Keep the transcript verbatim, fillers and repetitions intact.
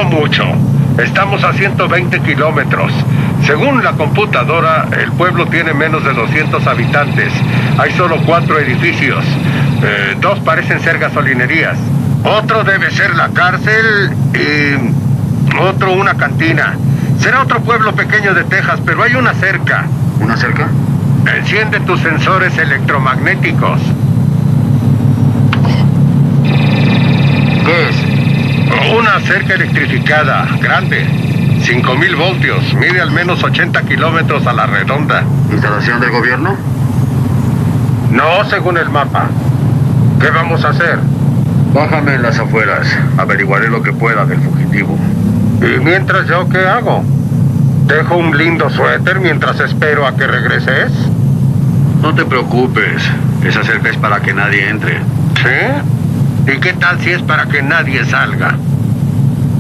No mucho. Estamos a ciento veinte kilómetros. Según la computadora, el pueblo tiene menos de doscientos habitantes. Hay solo cuatro edificios. Eh, dos parecen ser gasolinerías. Otro debe ser la cárcel y otro una cantina. Será otro pueblo pequeño de Texas, pero hay una cerca. ¿Una cerca? Enciende tus sensores electromagnéticos. ¿Qué es? Una cerca electrificada, grande. cinco mil voltios, mide al menos ochenta kilómetros a la redonda. ¿Instalación del gobierno? No, según el mapa. ¿Qué vamos a hacer? Bájame en las afueras. Averiguaré lo que pueda del fugitivo. ¿Y mientras yo qué hago? ¿Dejo un lindo suéter mientras espero a que regreses? No te preocupes. Esa cerca es para que nadie entre. ¿Sí? ¿Y qué tal si es para que nadie salga?